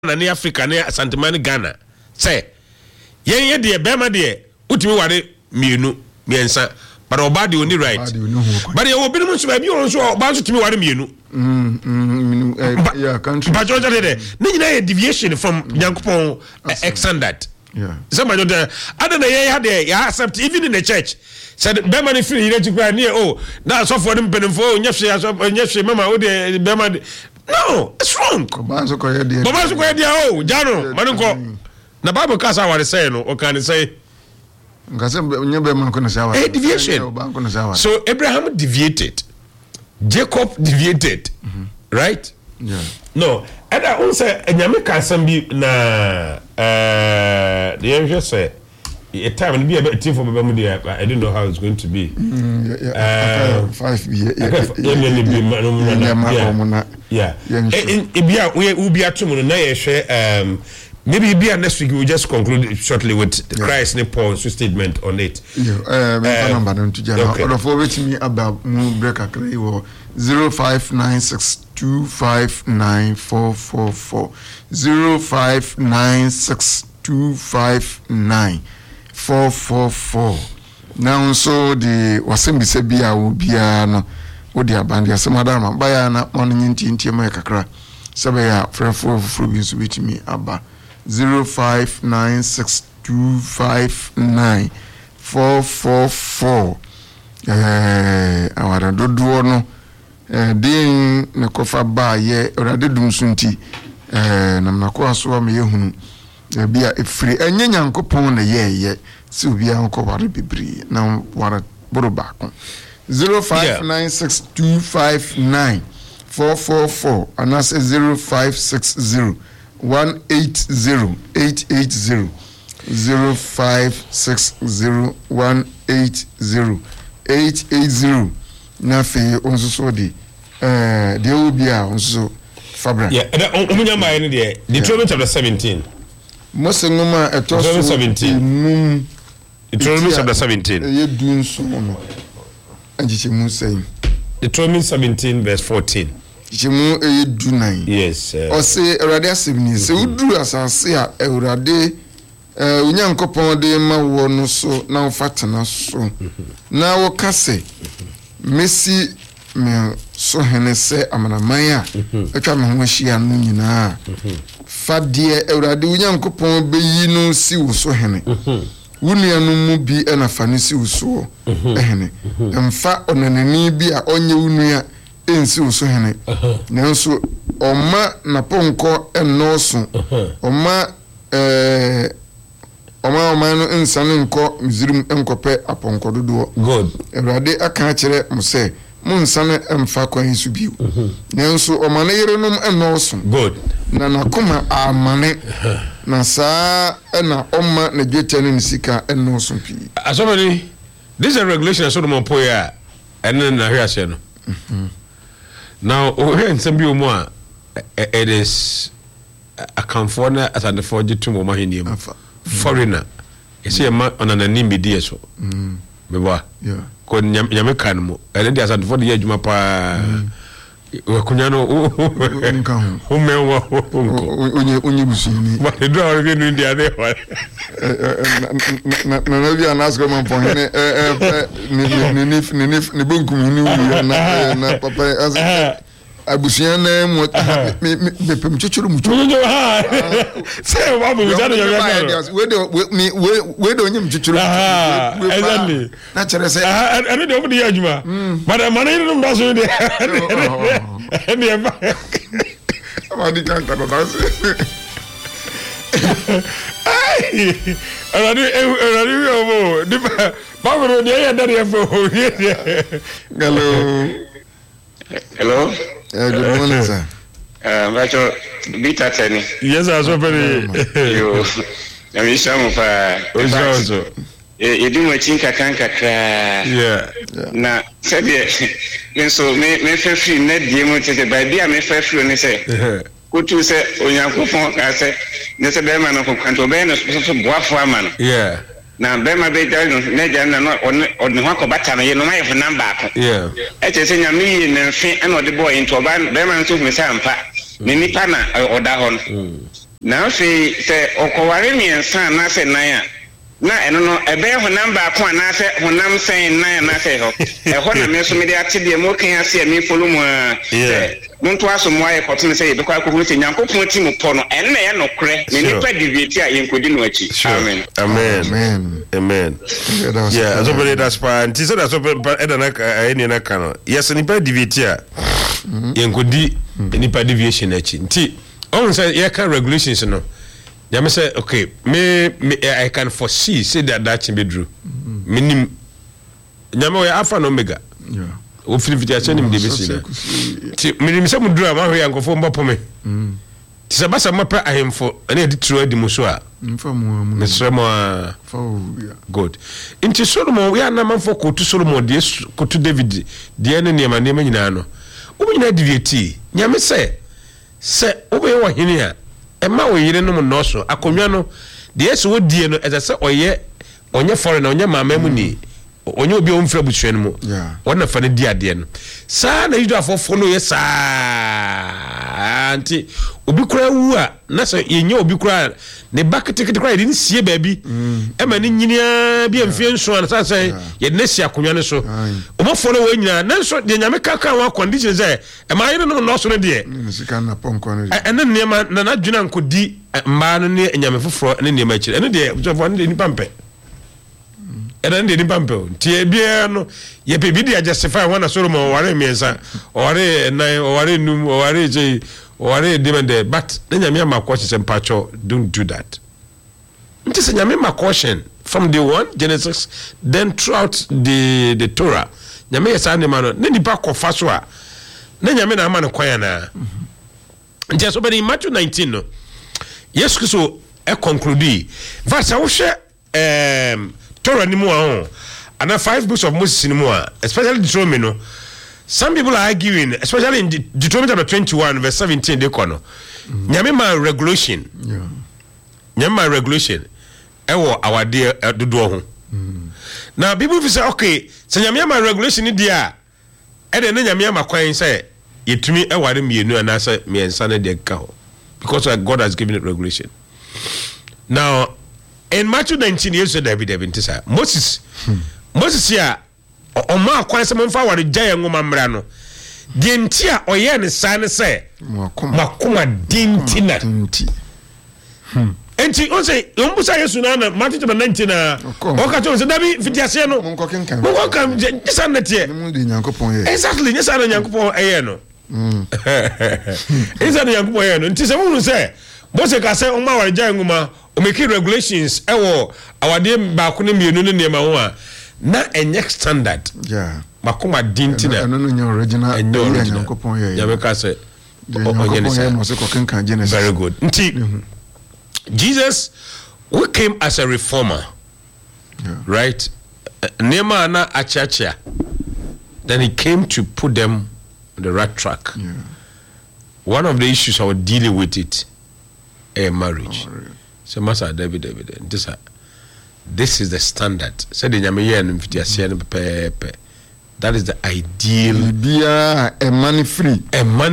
na ne Africa ne Santimani Ghana say yen ye de bema de utimi ware mienu miensa but oba de oni right but ye obi no so ba bi on so oba so timi ware mienu yeah country but Georgia de ne nyina ye deviation from Yankopon standard yeah somebody other than ye had they accept even in the church said bema ne free you to near oh na so for them benefo nyefse mama o de bema no it's wrong Babanso ko ye dia oh jano manunko na Bible kasa ware say no o kan say ngase nyebe man ko na shawa deviation so Abraham deviated, Jacob deviated, right? Yeah. No, and I also nyame ka sam bi na the angel say a time be a team for me I don't know how it's going to be. 5 yeah. Ibia we be atomo na ye hwe maybe be next week we'll just conclude shortly with Christ and Paul's statement on it. Number to Jana. Or for which me about break a cray or 0596259444 0596259444. Now so the wasembi sebia will be no odi abandi asemadama baya na morning nti ma kakra sabaya frefo bi so bitimi aba 0596259444 awara dodo no din ne kofa ba ye orade dum sunti na mnako aso ma yehunu bia efri enye Nyankopon na ye si obi anko ware bibri na ware boroba ko 0596259444 and that's 0560 180 0560180880 na fe onso so di de obi a onso fabra omunya mai ne de Deuteronomy chapter 17 Mose ngoma eto so 17 Deuteronomy chapter 17 ye dun so no anjiche mu say Deuteronomy 17 verse 14 jimu edunan yes o se Awurade asebni se uduru asase a Awurade Onyankopon de ma wo no so na ofatena so na wo kase Messi me so hene se amanaman a etwa me ho hia no nyina fadie Awurade Onyankopon beyi no si wo so hene wunianu mu bi na fane si wo so hene emfa onanani bi a onye wunua ensi wo so hene nanso oma na ponko enoso oma no ensane nko mizirim enkope aponko dodo good Awurade aka kire mo se mo nsane emfa kwan su biu nanso oma na yerenom enoso good na nakoma amane na saa na oma na dwetane nisika enoso pi asomani this is a regulation so no poya and na hwe ase no now when some be more it is a comforter as and for to mo mahini foreigner you see a man on an anime die so beba yeah ko nyame kan mo ele dia as for the adwuma pa wakunya no nka ho mewa onye busini ba do are bi no dia de na bia na asko man pon ni bunkum ni na papa as abusuan na mo me pem chichuru mu ha say wa bu jana yo we do nyim chichuru exactly na chere say ene de obi adwuma but man ni no ndo so de ene ba amadi kan ta ba Already omo di ba wo de ya dare fo hello good morning sir Macho bita tani yes I so very yo na mi shamu pa ojo edu mo chinka kanka kra na sabe nso me fa free na die mo tete ba bia me fa free ni se kutu se Onyankopon ka se ne se be ma no kwanto be no so boafo ama no na be ma be dal no ne ja na no on ho ko bata no ye no ma ye number ako e che se nyame yi ne mfe na ode boy into ba be ma nso me sa ampa ni nipa na oda ho no na fe se okoware miensa na se nan na eno no ebe honam ba ko na se honam sen nan na se ho e ho na me so me de atede mo kan ase me follow mo mo to aso mo aye koto se be kwa ko se nyankopon ti mo po no enne ye no kre me ni pa diviti a yenkodi no achi amen amen yeah so be that's fine ti so that's eda na eni na kan yes ni pa diviti a yenkodi ni pa deviation achi nti on say ye kan regulations no ya me say okay me I can foresee say that thing be true minim nyame we alpha and omega yeah o fiti a chenim de besi ti minim say mudru a ma hwe yankofo mbopo me ti se basa mapa ahemfo na edi tru adi muso a mfamu ne sremo good inti Solomon we na manfo kotu Solomon de kotu David de ne niam nyina no o nyina deviate nyame say se obe wo hene a ema wo yire no no so akonwa no de yeso wo die no eze onye foreign onye mama mu ni onye obi o mfra busuan mu wona fa ne di ade no sa na yido afofo no ye sa anti obi kura wu a na so yenye obi kura ne baketekete kura ye ni sie baabi ema ni nyinia bi amfie nso an sa ye ne si akonwa ne so o mo fo no wo nyina na so de nyame kaka wa condition say ema yire no so ne de sika na ponko ne ene niema na dwuna nkodi mba no ne nyame foforo ne niema akire ene de so ne ni pampe ene de ni pampe tie bia no ye pe bi de justify wana Solomon ware miensa ware nine ware num ware je ware demande but ne nyame amakoche se mpacho don't do that nti se nyame makoshen from the one Genesis then throughout the Torah nyame yesa ne ma no ne nipa kofa so a ne nyame na ama ne kwan na nti so be in Matthew 19 no Yesu Kristo e conclude verse wo hwe Torah ni mu a and 5 books of Moses ni mu a especially Deuteronomy no some people are arguing especially in Deuteronomy chapter 21 verse 17 they call no nyame ma regulation nyame ma regulation ewo awade dodo ho now people say okay so nyame ma regulation ni dia e de nyame ma kwan say yetumi eware mienu ana say miensa na de ka ho because God has given it regulation. Now in Matthew 19 years old David ntisa Moses ya oma kwan se momfa ware gya ngoma mra no de ntia oye ne san se makoma dintina enti on say ombusa Yesu na Matthew 19 na o ka cho se dabi fitiase no monko kan san na tie exactly nyesa na Nyankopon eye no is that young boy no nti se mu se Mose ka se o ma ware gya ngoma o make regulations ewo awade ba ko ne mienu ne nema ho a na enye standard makoma dintina no nya original Nyankopon ye ya be ka se Genesis very good nti Jesus who came as a reformer right nema na achachia then he came to put them on the right track. One of the issues I was dealing with it marriage. So Master David this is the standard. Said in Yamayan that is the ideal. Be a money free.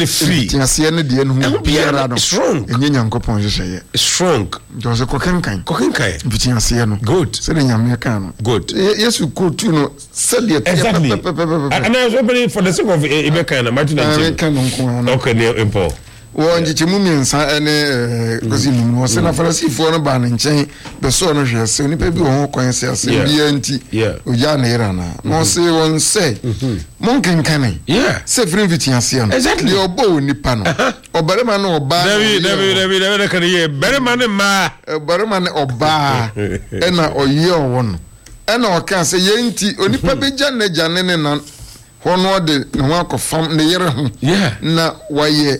Strong. Strong. There's a Kokenkai. Good. Said in Yamakan. Good. Yes, you could too know. Said exactly. And I was opening for the sake of Ibeka and Martin. Okay, Paul. Wo njichimumi nsa ene kozinu no se na farasifo no ba ne nchen be so no hwese onipa bi wo kwan se ase bia nti oja na ira na no se won se monkenkan se free vitianse no exactly the obo onipa no obarema no oba David kan ye barema ne ma obarema ne oba ena oye owo no ena oka se ye nti onipa be jane ne na hono de ne ho akofam ne yere ho na waye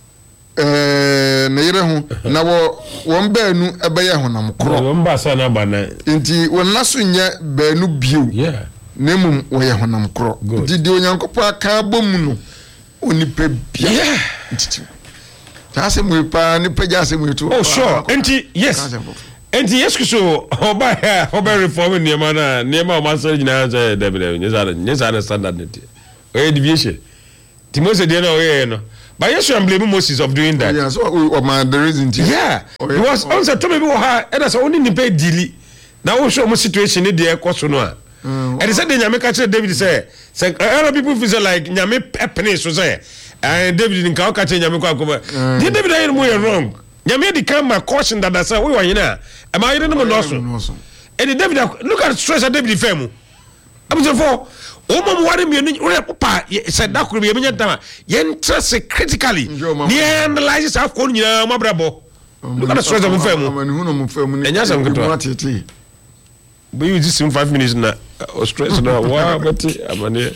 na yire hu na won baanu ebeye honam kro won ba sa na ba na nti won naso nya baanu bio nemum wo ye honam kro didi Onyankopon aka bomu no onipa bia nti tase mu pa ni pagya se mu to oh sure nti yes nti yes so oba reform niema na niema o maso nyina say David nyesa standard nti o deviation ti mo se de na o ye no But yes, I'm blaming Moses of doing that. Yeah, so the reason. Yeah, because also to me, and that's only the pay daily. Now, show my situation in the course. And he said, David say, other people feel like Nyame pennies was there. And David in Kauka, David, I am wrong. Nyame the camera caution that I said, we were in there. Am I in the also? And David, look at the stress of David Femu. I'm so for. Omo wari mi oni papa said that could be a minute yen trust critically ni analyze half ko nyina mabrabo look at the stress of fam enya sam keto but you just in 5 minutes na stress na wa but amane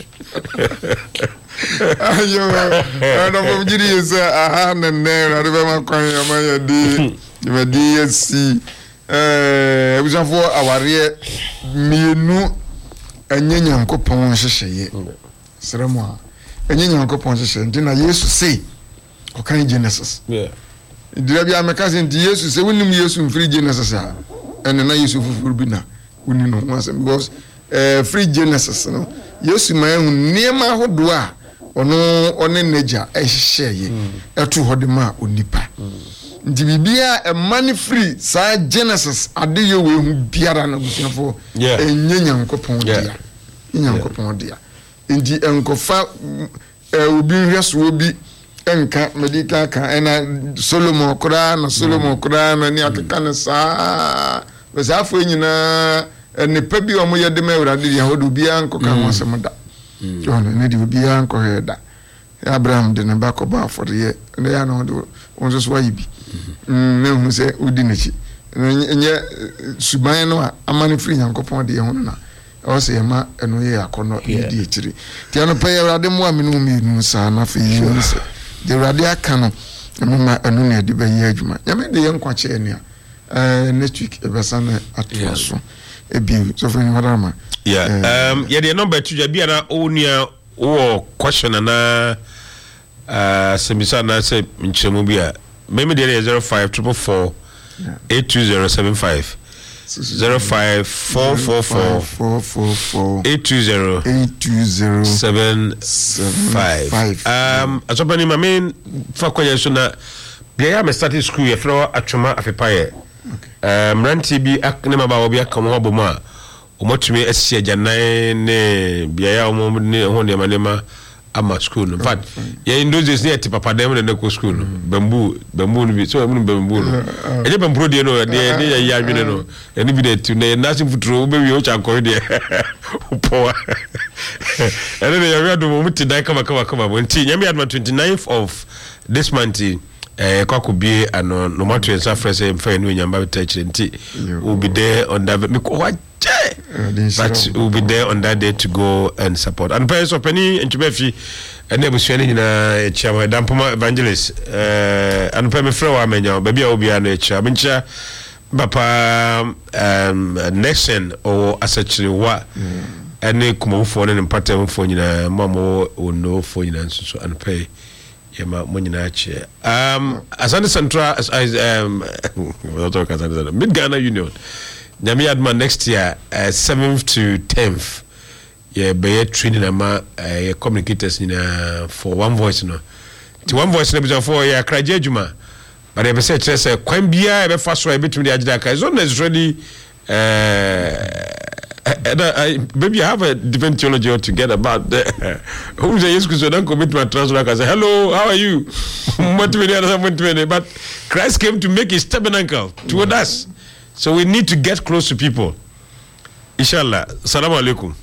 ayo na mo gidi yesa aha na na be ma kwan amaya di yesi ebusafo aware mienu enye nyankopon hyehyeye seremo enye nyankopon hyehyeye ntina yesu sei okan Genesis dira bia mekase nti yesu sei wonim yesu mfiri Genesis a ene na yesu fufuru bi na woni no wasem because free Genesis no yesu ma hu niema hodo a ono neja hyehyeye eto hode ma onipa nti bibia e mani free sa Genesis ade ye we hu biara na busuafo enye nyankopon dia nyankopon dia nti enkofa obi hweso obi enka medical kan ena Solomon kura na ni akeka ne saa wesafo nyina ne pabi o mo yede ma urade dia hodo bia nkoka ho asem da ono ne di bia nko da Abraham de ne bakoba afore ne ya no do onzo so wayibi ne hu se udi nechi enye suban no amane free nyankopon de ho na o se ma eno ye akono di echiri ti ano pa urade mo amenu mi sa na fe yi se de urade aka no ma enu ne de ba yi adwuma nyame de ye nkwache ene a next week e besa na atoso ebi so for madama yeah the number 2 bia na onia o question na semisa na say nchemu bia maybe there is 0544 82075 05444 82075 asopani ma main fakoye so na bia me started school ye flow atwoma afepaye ranti bi akne ma ba obi akam ho boma omotumi asia janan ne bia ya omo ne ho ne manema ama school no but yeah in those days near papa dem na go school no bamboo no bi so bamboo no e bamboo de no de ya adwene no eni bi de tu na nasi futuro be wi o cha ko de po ene de ya do mo ti dai kama mo nti nyame adma 29th of this month kwako bi ano no matter yourself fresh mfa enu nyamba betachire nti will be there on that but we'll be there on that day to go and support and pay so penny and chubefi and ebusuani nyina chiama dampoma evangelist and pay me flow amenya baby a obi ana echa mencha papa nation or asachiri wa ene kumofo ne mpatamfo nyina mamo ono fo nyina so and pay yema monyina ache asante central mid Ghana Union nyame adma next year 7th to 10th be training ama communicators for one voice no to one voice na be for ya kraje adwuma but e be say kire say kwan bia e be fa so e betumi de agida kai so necessarily maybe I have a different theology altogether about who say yes so don't commit my transfer I say hello how are you but Christ came to make his tabernacle toward us. So we need to get close to people. Inshallah. Assalamu alaikum.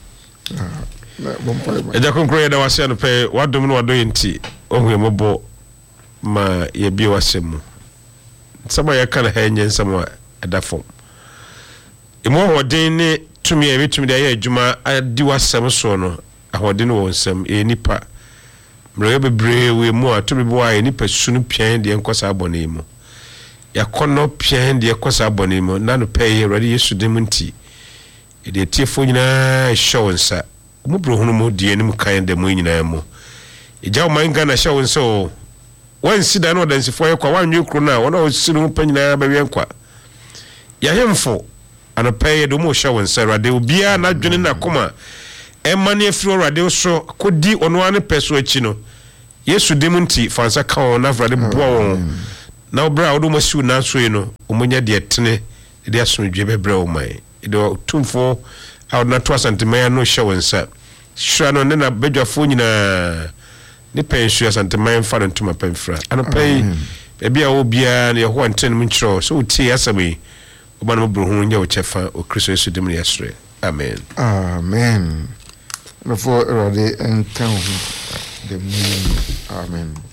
Ejakon kroye da wase no pe wadom no wado yenti ohwe mobo ma ye bi wasemu. Sama ya kana ha nyen sama edafom. Emo hoden ne tumi e betumi da ye adwuma adi wasem so no ahoden wo nsem e nipa. Mre bebre we mu atumi bo a nipa sunu pian de enkosa abone mu. Yakono pian de yakosa abonimo na no pay ready yesu demunti e de tiefo nyina show nsa mu bro hunu mu de anim kan de mu nyina mu e jaw manga na show nsa o wan sida no dansifo ye kwa wanwe kro na wona o sinu pa nyina ba wen kwa ya hemfo ana pay de mu show nsa rade obia na dwene na koma e mane afiro rade so kodi ono ane peso achi no yesu demunti fansa ka on afrade boa won na obra odo masiu na so yi no omonya de tene de asomdwe bebre o man de tumfo a na to asanteman no hye wonsa hwa no ne na bedwafo nyina ne pensu asanteman fa no ntuma penfra anopai bia obia ne ho anten mu nkyro so uti asabe oba no bro hu nya o chefa o kristo yesu dem ne yesre amen no for erade enkan ho the amen